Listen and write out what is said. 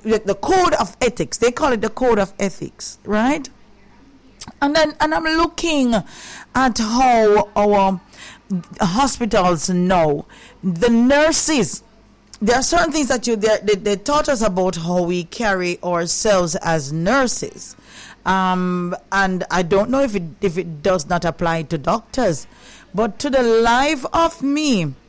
the code of ethics. They call it the code of ethics, right? And I'm looking at how our hospitals now, the nurses, there are certain things that they taught us about how we carry ourselves as nurses. And I don't know if it does not apply to doctors, but to the life of me,